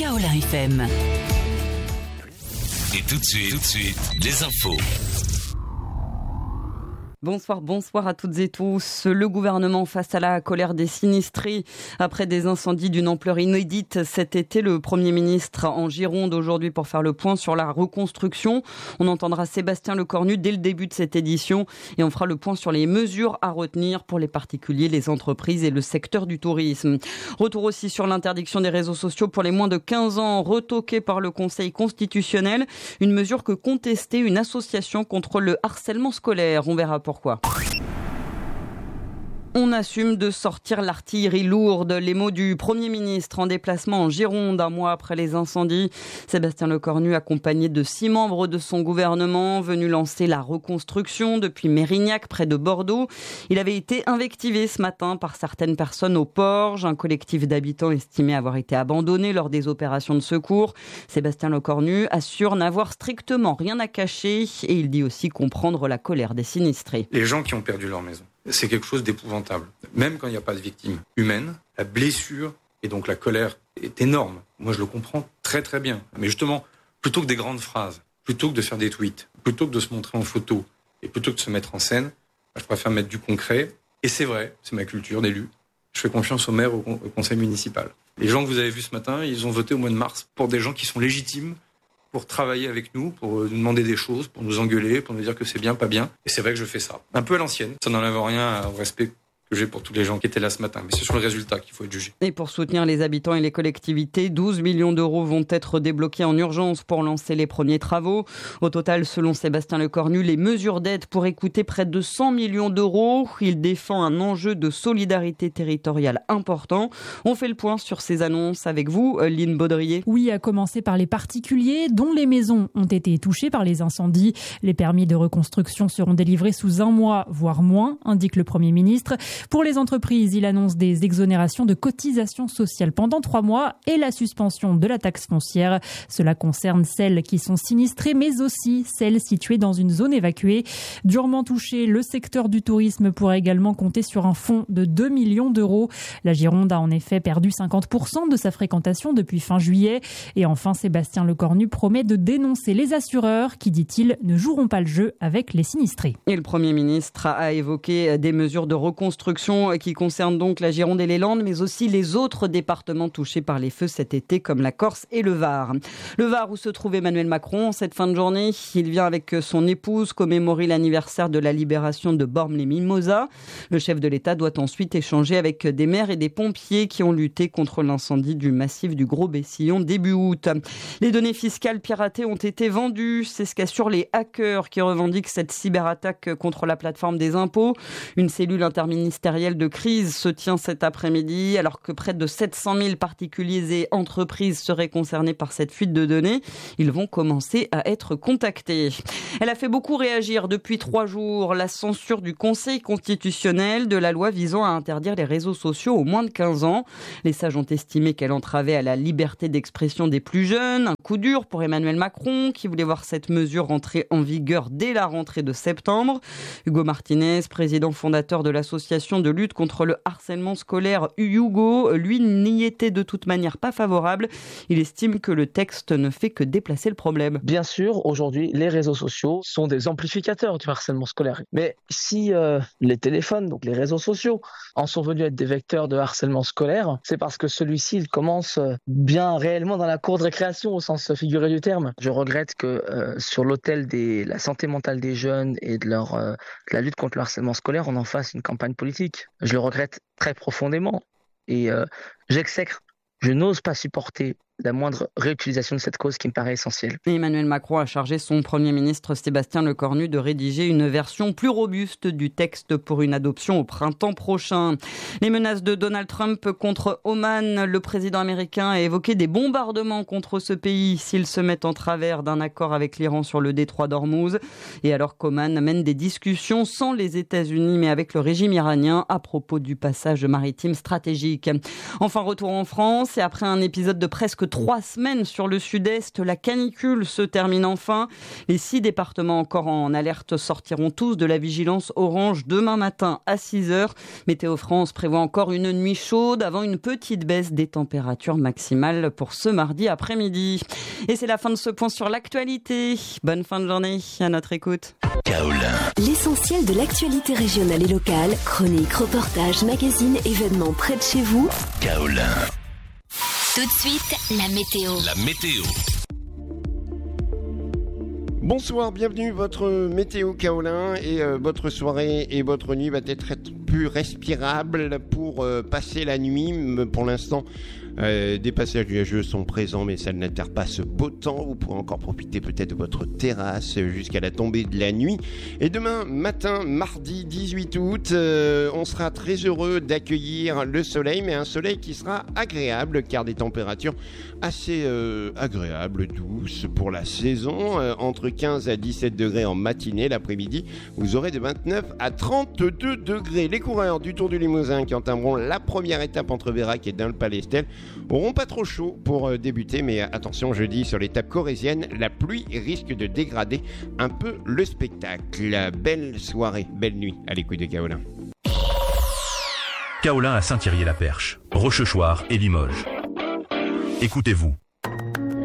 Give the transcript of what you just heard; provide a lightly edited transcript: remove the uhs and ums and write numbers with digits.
Kaolin FM. Et tout de suite, les infos. Bonsoir à toutes et tous. Le gouvernement face à la colère des sinistrés. Après des incendies d'une ampleur inédite cet été, le Premier ministre en Gironde aujourd'hui pour faire le point sur la reconstruction. On entendra Sébastien Lecornu dès le début de cette édition et on fera le point sur les mesures à retenir pour les particuliers, les entreprises et le secteur du tourisme. Retour aussi sur l'interdiction des réseaux sociaux pour les moins de 15 ans, retoquée par le Conseil constitutionnel. Une mesure que contestait une association contre le harcèlement scolaire. On verra pourquoi. On assume de sortir l'artillerie lourde. Les mots du Premier ministre en déplacement en Gironde un mois après les incendies. Sébastien Lecornu, accompagné de 6 membres de son gouvernement, venu lancer la reconstruction depuis Mérignac, près de Bordeaux. Il avait été invectivé ce matin par certaines personnes au Porge. Un collectif d'habitants estimait avoir été abandonné lors des opérations de secours. Sébastien Lecornu assure n'avoir strictement rien à cacher et il dit aussi comprendre la colère des sinistrés. Les gens qui ont perdu leur maison, c'est quelque chose d'épouvantable. Même quand il n'y a pas de victime humaine, la blessure et donc la colère est énorme. Moi, je le comprends très très bien. Mais justement, plutôt que des grandes phrases, plutôt que de faire des tweets, plutôt que de se montrer en photo et plutôt que de se mettre en scène, je préfère mettre du concret. Et c'est vrai, c'est ma culture d'élu. Je fais confiance au maire, au conseil municipal. Les gens que vous avez vus ce matin, ils ont voté au mois de mars pour des gens qui sont légitimes, pour travailler avec nous, pour nous demander des choses, pour nous engueuler, pour nous dire que c'est bien, pas bien. Et c'est vrai que je fais ça. Un peu à l'ancienne. Ça n'enlève rien au respect que j'ai pour tous les gens qui étaient là ce matin. Mais c'est sur le résultat qu'il faut être jugé. Et pour soutenir les habitants et les collectivités, 12 millions d'euros vont être débloqués en urgence pour lancer les premiers travaux. Au total, selon Sébastien Lecornu, les mesures d'aide pourraient coûter près de 100 millions d'euros. Il défend un enjeu de solidarité territoriale important. On fait le point sur ces annonces avec vous, Lynn Baudrier. Oui, à commencer par les particuliers dont les maisons ont été touchées par les incendies. Les permis de reconstruction seront délivrés sous 1 mois, voire moins, indique le Premier ministre. Pour les entreprises, il annonce des exonérations de cotisations sociales pendant 3 mois et la suspension de la taxe foncière. Cela concerne celles qui sont sinistrées, mais aussi celles situées dans une zone évacuée. Durement touché, le secteur du tourisme pourrait également compter sur un fonds de 2 millions d'euros. La Gironde a en effet perdu 50% de sa fréquentation depuis fin juillet. Et enfin, Sébastien Lecornu promet de dénoncer les assureurs qui, dit-il, ne joueront pas le jeu avec les sinistrés. Et le Premier ministre a évoqué des mesures de reconstruction qui concernent donc la Gironde et les Landes, mais aussi les autres départements touchés par les feux cet été, comme la Corse et le Var. Le Var, où se trouve Emmanuel Macron, cette fin de journée, il vient avec son épouse commémorer l'anniversaire de la libération de Bormes-les-Mimosas. Le chef de l'État doit ensuite échanger avec des maires et des pompiers qui ont lutté contre l'incendie du massif du Gros-Bessillon début août. Les données fiscales piratées ont été vendues, c'est ce qu'assurent les hackers qui revendiquent cette cyberattaque contre la plateforme des impôts. Une cellule interministérielle de crise se tient cet après-midi, alors que près de 700 000 particuliers et entreprises seraient concernés par cette fuite de données. Ils vont commencer à être contactés. Elle a fait beaucoup réagir depuis 3 jours. La censure du Conseil constitutionnel de la loi visant à interdire les réseaux sociaux aux moins de 15 ans. Les sages ont estimé qu'elle entravait à la liberté d'expression des plus jeunes. Un coup dur pour Emmanuel Macron, qui voulait voir cette mesure rentrer en vigueur dès la rentrée de septembre. Hugo Martinez, président fondateur de l'association de lutte contre le harcèlement scolaire Hugo, lui n'y était de toute manière pas favorable. Il estime que le texte ne fait que déplacer le problème. Bien sûr, aujourd'hui, les réseaux sociaux sont des amplificateurs du harcèlement scolaire. Mais si les téléphones, donc les réseaux sociaux, en sont venus être des vecteurs de harcèlement scolaire, c'est parce que celui-ci il commence bien réellement dans la cour de récréation au sens figuré du terme. Je regrette que sur l'autel de la santé mentale des jeunes et de la lutte contre le harcèlement scolaire, on en fasse une campagne politique. Je le regrette très profondément et j'exècre. Je n'ose pas supporter la moindre réutilisation de cette cause qui me paraît essentielle. Emmanuel Macron a chargé son Premier ministre Sébastien Lecornu de rédiger une version plus robuste du texte pour une adoption au printemps prochain. Les menaces de Donald Trump contre Oman, le président américain a évoqué des bombardements contre ce pays s'il se met en travers d'un accord avec l'Iran sur le détroit d'Ormuz. Et alors qu'Oman mène des discussions sans les États-Unis mais avec le régime iranien à propos du passage maritime stratégique. Enfin, retour en France et après un épisode de presque presque 3 semaines sur le sud-est. La canicule se termine enfin. Les 6 départements encore en alerte sortiront tous de la vigilance orange demain matin à 6h. Météo France prévoit encore une nuit chaude avant une petite baisse des températures maximales pour ce mardi après-midi. Et c'est la fin de ce point sur l'actualité. Bonne fin de journée à notre écoute. Kaolin. L'essentiel de l'actualité régionale et locale, chroniques, reportages, magazines, événements près de chez vous. Kaolin. Tout de suite, la météo. La météo. Bonsoir, bienvenue, votre météo Kaolin et votre soirée et votre nuit va être plus respirable pour passer la nuit. Pour l'instant, des passages nuageux sont présents, mais ça n'altère pas ce beau temps. Vous pourrez encore profiter peut-être de votre terrasse jusqu'à la tombée de la nuit. Et demain matin, mardi 18 août, on sera très heureux d'accueillir le soleil, mais un soleil qui sera agréable, car des températures assez agréables, douces pour la saison, entre 15 à 17 degrés en matinée. L'après-midi, vous aurez de 29 à 32 degrés. Les coureurs du Tour du Limousin qui entameront la première étape entre Vérac et Dun-le-Palestel auront pas trop chaud pour débuter, mais attention, jeudi sur l'étape corrézienne, la pluie risque de dégrader un peu le spectacle. Belle soirée, belle nuit à l'écoute de Kaolin. Kaolin à Saint-Thierry-la-Perche, Rochechouart et Limoges. Écoutez-vous,